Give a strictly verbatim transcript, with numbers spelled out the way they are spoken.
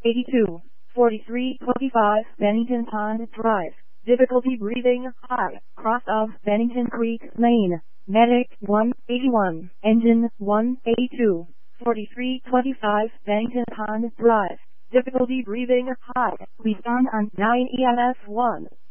eighty-two, forty-three twenty-five Bennington Pond Drive. Difficulty breathing, high, cross of Bennington Creek Lane. Medic one eighty-one, engine one eighty-two, forty-three twenty-five Bennington Pond Drive. Difficulty breathing, high, please on on nine E M S one.